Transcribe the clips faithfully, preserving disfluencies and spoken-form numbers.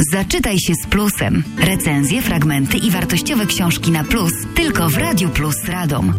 Zaczytaj się z plusem. Recenzje, fragmenty i wartościowe książki na plus tylko w Radiu Plus Radom.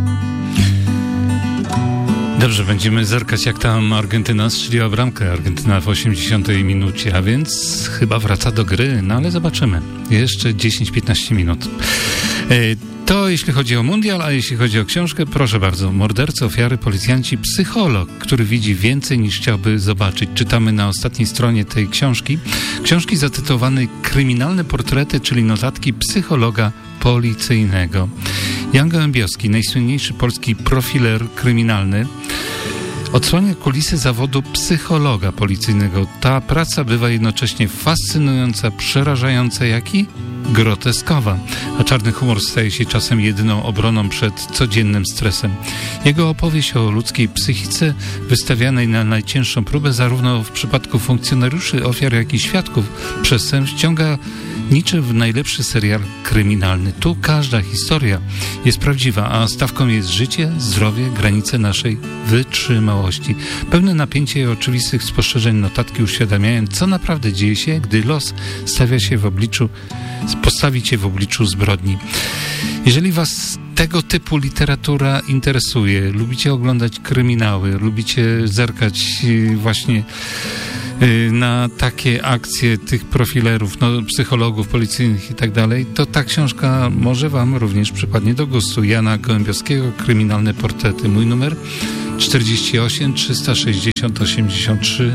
Dobrze, będziemy zerkać, jak tam Argentyna strzeliła bramkę. Argentyna w osiemdziesiątej minucie, a więc chyba wraca do gry, no ale zobaczymy. Jeszcze dziesięć piętnaście minut. To jeśli chodzi o mundial, a jeśli chodzi o książkę, proszę bardzo. Mordercy, ofiary, policjanci, psycholog, który widzi więcej niż chciałby zobaczyć. Czytamy na ostatniej stronie tej książki. Książki zatytułowanej Kryminalne portrety, czyli notatki psychologa policyjnego. Jan Gołębiowski, najsłynniejszy polski profiler kryminalny, odsłania kulisy zawodu psychologa policyjnego. Ta praca bywa jednocześnie fascynująca, przerażająca, jak i groteskowa, a czarny humor staje się czasem jedyną obroną przed codziennym stresem. Jego opowieść o ludzkiej psychice wystawianej na najcięższą próbę zarówno w przypadku funkcjonariuszy, ofiar, jak i świadków przestępstw ściąga niczym w najlepszy serial kryminalny. Tu każda historia jest prawdziwa, a stawką jest życie, zdrowie, granice naszej wytrzymałości. Pełne napięcie i oczywistych spostrzeżeń notatki uświadamiają, co naprawdę dzieje się, gdy los stawia się w obliczu, postawi cię w obliczu zbrodni. Jeżeli was tego typu literatura interesuje, lubicie oglądać kryminały, lubicie zerkać właśnie na takie akcje tych profilerów, no, psychologów policyjnych i tak dalej, to ta książka może wam również przypadnie do gustu. Jana Gołębiowskiego, Kryminalne portrety. Mój numer czterdzieści osiem trzysta sześćdziesiąt osiemdziesiąt trzy